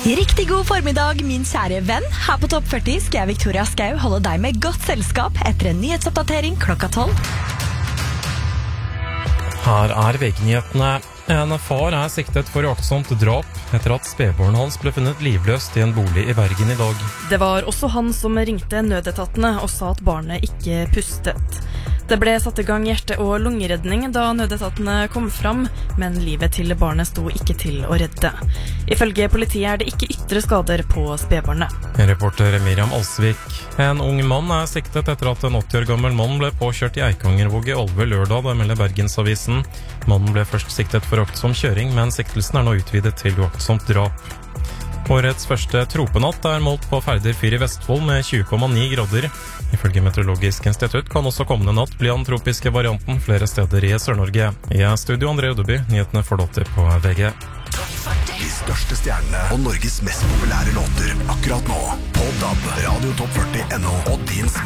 Riktig god formiddag, min kjære venn. Her på Topp 40 skal jeg, Victoria Skau, holde deg med godt selskap etter en nyhetsoppdatering klokka 12. Her VG-nyhetene. En far siktet for uaktsomt drap etter at spedbarnet hans ble funnet livløst i en bolig i Bergen i dag. Det var også han som ringte nødetatene og sa at barnet ikke pustet. Det ble satt i gang hjerte- og lungeredning da nødetatene kom fram, men livet til barnet sto ikke til å redde. Ifølge politiet det ikke ytre skader på spedbarnet. Reporter Miriam Alsvik. En ung mann siktet etter at en 80 år gammel mann ble påkjørt i Eikangervåg i Olve lørdag, det melder Bergensavisen. Mannen ble først siktet for uaktsom kjøring, men siktelsen nå utvidet til uaktsomt drap. Årets første tropenatt målt på Færder fyr i Vestfold med 20,9 grader. Ifølge Meteorologisk institutt kan også kommende natt bli den tropiske varianten flere steder i Sør-Norge. I studio André Udeby, nyhetene får låter på VG. De største stjernene og Norges mest populære låter akkurat nå på DAB, Radio Topp 40 NO og din smart.